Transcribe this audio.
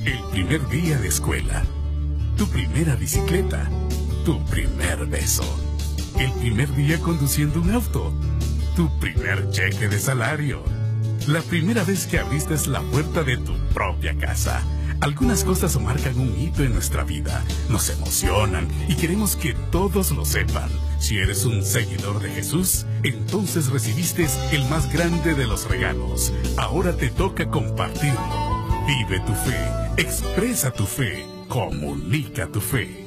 El primer día de escuela, tu primera bicicleta, tu primer beso, el primer día conduciendo un auto, tu primer cheque de salario, la primera vez que abriste la puerta de tu propia casa. Algunas cosas marcan un hito en nuestra vida, nos emocionan y queremos que todos lo sepan. Si eres un seguidor de Jesús, entonces recibiste el más grande de los regalos. Ahora te toca compartirlo. Vive tu fe, expresa tu fe, comunica tu fe.